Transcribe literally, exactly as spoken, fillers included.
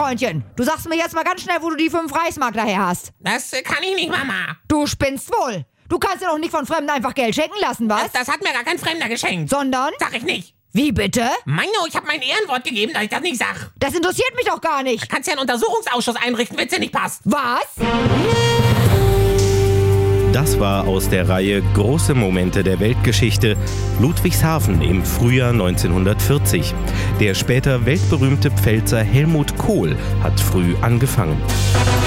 Freundchen, du sagst mir jetzt mal ganz schnell, wo du die fünf Reichsmark daher hast. Das äh, kann ich nicht, Mama. Du spinnst wohl. Du kannst dir doch nicht von Fremden einfach Geld schenken lassen, was? Das, das hat mir gar kein Fremder geschenkt. Sondern? Sag ich nicht. Wie bitte? Meino, ich habe mein Ehrenwort gegeben, dass ich das nicht sag. Das interessiert mich doch gar nicht. Du kannst ja einen Untersuchungsausschuss einrichten, wenn's dir nicht passt. Was? Das war aus der Reihe Große Momente der Weltgeschichte Ludwigshafen im Frühjahr neunzehnhundertvierzig. Der später weltberühmte Pfälzer Helmut Kohl hat früh angefangen.